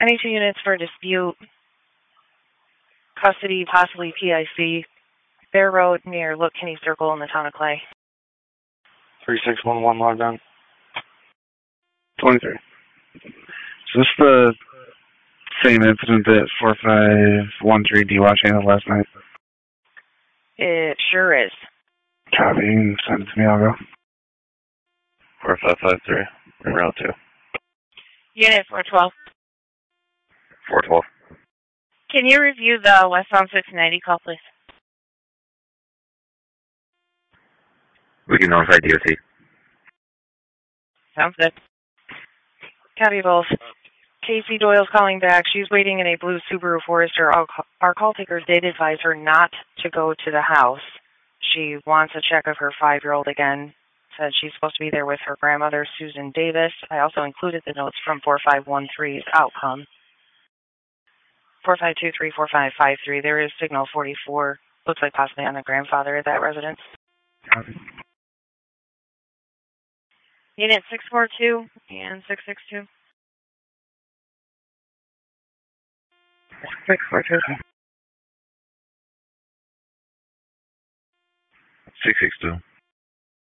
Any 2 units for dispute, custody, possibly PIC, Bear Road near Look Kinney Circle in the town of Clay. 3611 logged on. 23. Is this the same incident that 4513 DWatch handled last night? It sure is. Copy, send it to me, I'll go. 4553, route 2. Unit 412. 412. Can you review the westbound 690 call, please? We can notify DOT. Sounds good. Copy both. Casey Doyle's calling back. She's waiting in a blue Subaru Forester. Our call taker did advise her not to go to the house. She wants a check of her 5-year-old again. Said she's supposed to be there with her grandmother, Susan Davis. I also included the notes from 4513's outcome. 4523-4553. There is signal 44. Looks like possibly on the grandfather at that residence. Copy. Unit 642 and 662. 642. 662.